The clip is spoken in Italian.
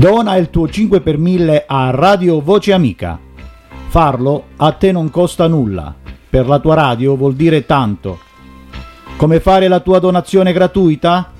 Dona il tuo 5 per 1000 a Radio Voce Amica. Farlo a te non costa nulla, per la tua radio vuol dire tanto. Come fare la tua donazione gratuita?